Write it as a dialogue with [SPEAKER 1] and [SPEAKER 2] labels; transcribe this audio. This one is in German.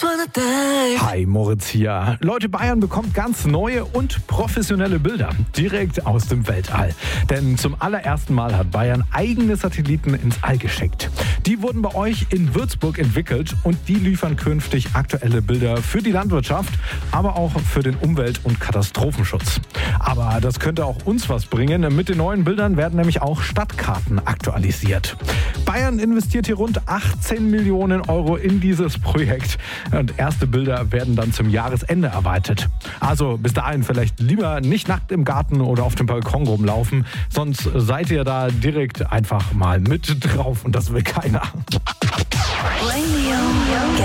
[SPEAKER 1] Hi, Moritz hier. Leute, Bayern bekommt ganz neue und professionelle Bilder direkt aus dem Weltall. Denn zum allerersten Mal hat Bayern eigene Satelliten ins All geschickt. Die wurden bei euch in Würzburg entwickelt und die liefern künftig aktuelle Bilder für die Landwirtschaft, aber auch für den Umwelt- und Katastrophenschutz. Aber das könnte auch uns was bringen. Mit den neuen Bildern werden nämlich auch Stadtkarten aktualisiert. Bayern investiert hier rund 18 Millionen Euro in dieses Projekt. Und erste Bilder werden dann zum Jahresende erwartet. Also bis dahin vielleicht lieber nicht nackt im Garten oder auf dem Balkon rumlaufen, sonst seid ihr da direkt einfach mal mit drauf und das will keiner.